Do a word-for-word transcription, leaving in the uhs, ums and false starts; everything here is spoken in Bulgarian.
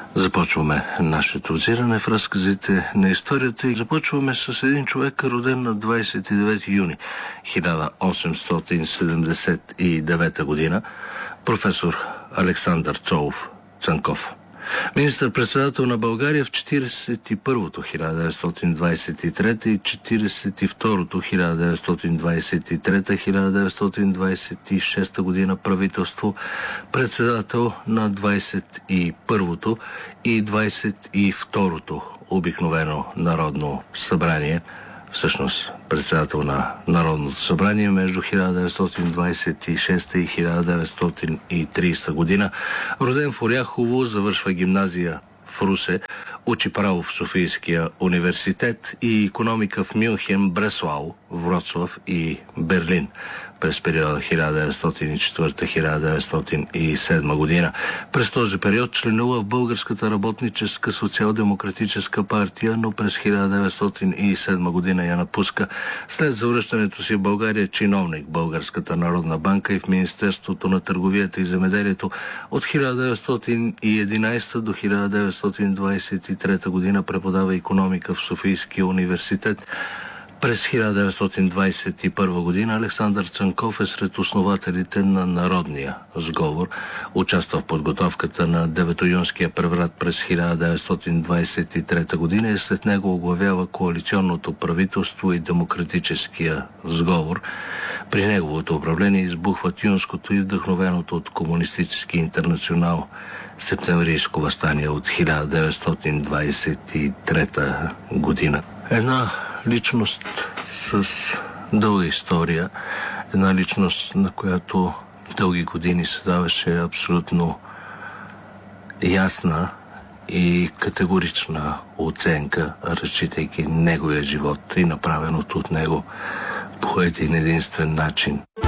Започваме нашето озиране в разказите на историята и започваме с един човек, роден на двадесет и девети юни хиляда осемстотин седемдесет и девета година, професор Александър Цолов Цанков. Министър-председател на България в четиридесет и първото хиляда деветстотин двадесет и трета и четиридесет и второто хиляда деветстотин двадесет и трета - хиляда деветстотин двадесет и шеста година правителство, председател на двадесет и първото и двадесет и второто обикновено народно събрание, всъщност председател на Народното събрание между хиляда деветстотин двадесет и шеста и хиляда деветстотин и тридесета година. Роден в Оряхово, завършва гимназия в Русе, учи право в Софийския университет и икономика в Мюнхен, Бреслау, Вроцлав и Берлин през периода хиляда деветстотин и четвърта - хиляда деветстотин и седма година. През този период членува в Българската работническа социал-демократическа партия, но през хиляда деветстотин и седма година я напуска. След завръщането си в България чиновник в Българската народна банка и в Министерството на търговията и земеделието. От хиляда деветстотин и единадесета до хиляда деветстотин двадесет и трета година преподава икономика в Софийския университет. През хиляда деветстотин двадесет и първа година Александър Цанков е сред основателите на Народния сговор. Участва в подготовката на Деветоюнския преврат през хиляда деветстотин двадесет и трета година и след него оглавява коалиционното правителство и Демократическия сговор. При неговото управление избухват юнското и вдъхновеното от комунистически интернационал септемврийско въстание от хиляда деветстотин двадесет и трета година. Една личност с дълга история, една личност, на която дълги години се даваше абсолютно ясна и категорична оценка, разчитайки неговия живот и направеното от него по един единствен начин.